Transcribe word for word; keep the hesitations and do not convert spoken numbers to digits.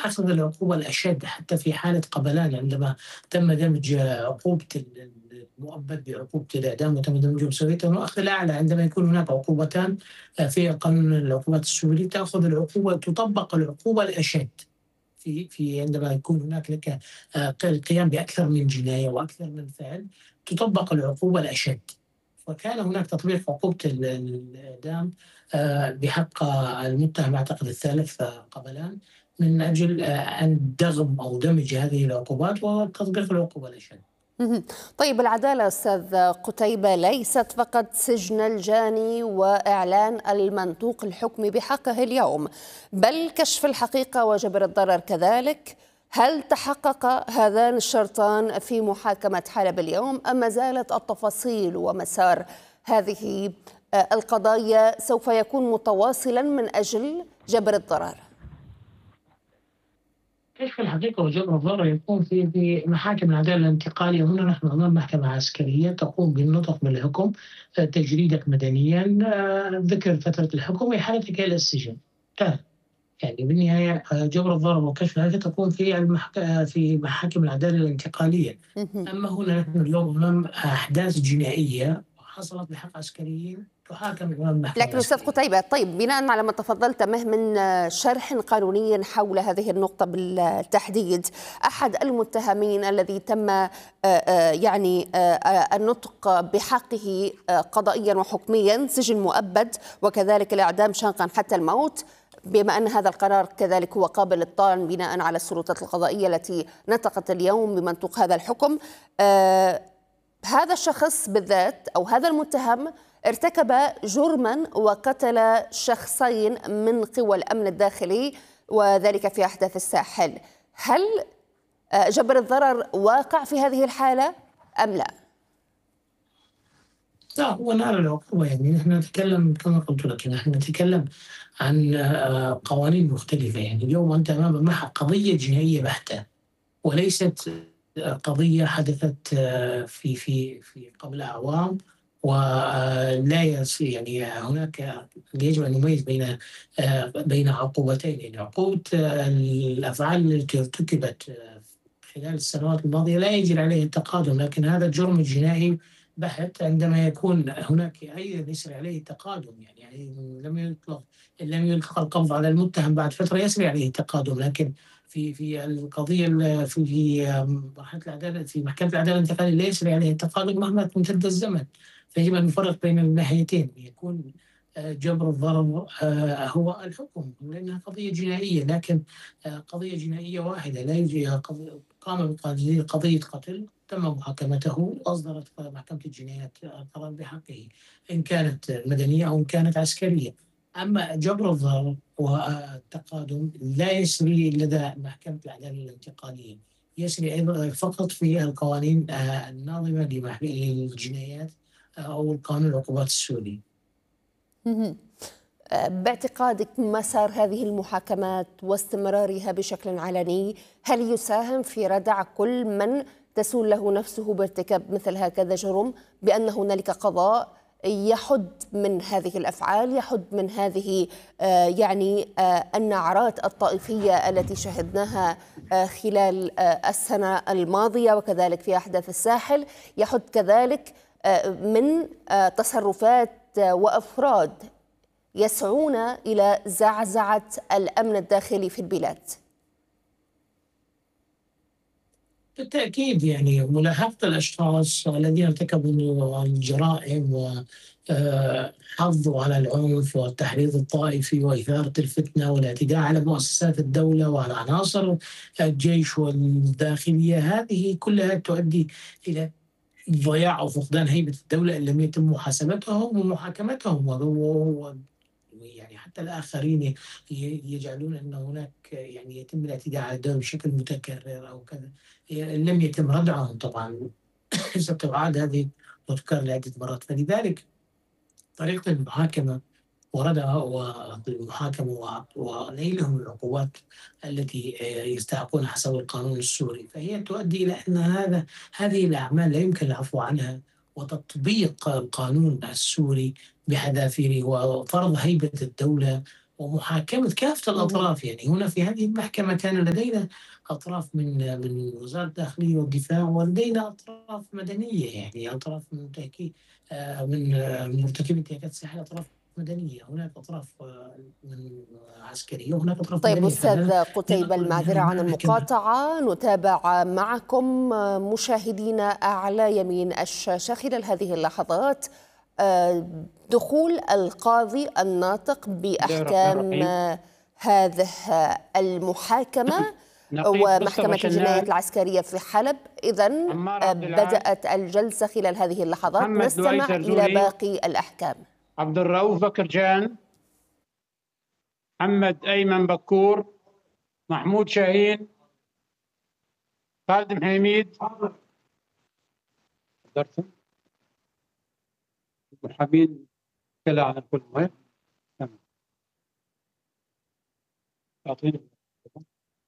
أخذ العقوبة الأشد حتى في حالة قبلان، عندما تم دمج عقوبة ال المؤبد بعقوبة الإعدام وتم دمجهم سويةً، وأخذ الأعلى عندما يكون هناك عقوبتان آآ في قانون العقوبات السوري، تأخذ العقوبة تطبق العقوبة الأشد. في في عندما يكون هناك لك آآ ق القيام بأكثر من جناية وأكثر من فعل، تطبق العقوبة الأشد. وكان هناك تطبيق عقوبة ال الإعدام آآ بحق المتهم أعتقد الثالث قبلان، من أجل آآ أن دغم أو دمج هذه العقوبات وتطبيق العقوبة الأشد. اهم. طيب العدالة أستاذ قتيبة ليست فقط سجن الجاني وإعلان المنطوق الحكم بحقه اليوم، بل كشف الحقيقة وجبر الضرر كذلك. هل تحقق هذان الشرطان في محاكمة حلب اليوم أم ما زالت التفاصيل ومسار هذه القضايا سوف يكون متواصلا من أجل جبر الضرر؟ كشف الحقيقة وجبر الضرر يكون في في محاكم العدالة الانتقالية. هنا نحن أمام محكمة عسكرية تقوم بالنطق بالحكم، آه، تجريدك مدنيا، آه، ذكر فترة الحكم وإحالتك إلى السجن. انتهى. يعني بالنهاية آه، جبر الضرر وكشف الحقيقة تكون في المحك... آه، في محاكم العدالة الانتقالية. مهم. أما هنا نحن اليوم أمام أحداث جنائية حصلت بحق عسكريين تحاكم أمام محكمة لكن أستاذ عسكرية. قتيبة، طيب بناء على ما تفضلت به من شرح قانوني حول هذه النقطة بالتحديد، أحد المتهمين الذي تم آه، آه، يعني آه، آه، النطق بحقه آه، قضائيا وحكميا سجن مؤبد وكذلك الإعدام شنقا حتى الموت، بما أن هذا القرار كذلك هو قابل للطعن بناء على السلطات القضائية التي نطقت اليوم بمنطوق هذا الحكم. آه، هذا الشخص بالذات أو هذا المتهم ارتكب جرما وقتل شخصين من قوى الأمن الداخلي وذلك في أحداث الساحل. هل جبر الضرر واقع في هذه الحالة أم لا؟ لا، هو نال العقوبة. يعني نحن نتكلم كما قلت لك، نحن نتكلم عن آه، قوانين مختلفة. يعني اليوم أنت أمام مح- قضية جنائية بحتة، وليست آه، قضية حدثت آه، في في في قبل أعوام. ولا يص- يعني هناك يجب أن نميز بين آه، بين عقوبتين. يعني عقوبة آه، الأفعال التي ارتكبت آه، خلال السنوات الماضية لا يجري عليه التقادم، لكن هذا الجرم الجنائي بحت عندما يكون هناك أيضا يسري عليه التقادم. يعني, يعني لم يطلق إن لم يلقى القبض على المتهم بعد فترة يسري عليه التقادم، لكن في في القضية ال- في في مرحلة العدالة في محكمة العدالة الانتقالية لا يسري عليه التقادم مهما امتد الزمن. فيجب أن نفرق بين الناحيتين. يكون آه، جبر الضرر آه، هو الحكم، لأنها قضية جنائية، لكن آه، قضية جنائية واحدة لا يوجد قضية- قام بقضية قضية قتل تم محاكمته وأصدرت محكمة الجنايات قرار بحقه، إن كانت مدنية أو إن كانت عسكرية. أما جبر الضرر والتقادم لا يسري لدى محكمة العدالة الانتقالية، يسري أيضا فقط في القوانين آه، الناظمة لمح- للجنايات آه، أو القانون العقوبات السوري. مهم. باعتقادك مسار هذه المحاكمات واستمرارها بشكل علني هل يساهم في ردع كل من تسول له نفسه بارتكاب مثل هكذا جرم، بأن هنالك قضاء يحد من هذه الأفعال، يحد من هذه آه، يعني آه، النعرات الطائفية التي شهدناها آه، خلال آه، السنة الماضية وكذلك في أحداث الساحل، يحد كذلك آه، من آه، تصرفات آه، وأفراد يسعون إلى زعزعة الأمن الداخلي في البلاد؟ بالتأكيد، يعني ملاحقة الأشخاص الذين ارتكبوا الجرائم وحضوا على العنف والتحريض الطائفي وإثارة الفتنة والاعتداء على مؤسسات الدولة وعلى عناصر الجيش والداخلية، هذه كلها تؤدي إلى ضياع أو فقدان هيبة الدولة إن لم يتم محاسبتهم ومحاكمتهم. وهو يعني حتى الآخرين ي- يجعلون أن هناك يعني يتم الاعتداء على الدولة بشكل متكرر أو كذا، إن لم يتم ردعهم طبعا ستعاد هذه وتكرر لعدة مرات. فلذلك طريقة المحاكمة وردها والمحاكمة و- ونيلهم العقوبات التي يستحقون حسب القانون السوري، فهي تؤدي إلى أن هذا هذه الأعمال لا يمكن العفو عنها، وتطبيق القانون السوري بحذافيره وفرض هيبة الدولة ومحاكمة كافة الأطراف. يعني هنا في هذه المحكمة كان لدينا أطراف من من وزارة الداخلية والدفاع، ولدينا أطراف مدنية، يعني أطراف من مرتكبي آه، من آه، من مرتكبي انتهاكات الساحة، أطراف مدنية. هناك أطراف آه، من عسكرية وهناك أطراف طيب مدنية، أستاذ فلا قتيبة، نقول المعذرة بهذه عن المحكمة. المقاطعة، نتابع معكم مشاهدينا على يمين الشاشة خلال هذه اللحظات دخول القاضي الناطق بأحكام هذه المحاكمة ومحكمة الجنايات العسكرية في حلب. إذن بدأت الجلسة خلال هذه اللحظات، نستمع إلى باقي الأحكام. عبد الرؤوف بكرجان، محمد أيمن بكور، محمود شاهين، خالد محميد، قدرتم حابين كلا على كل مهم. تمام. أعطيني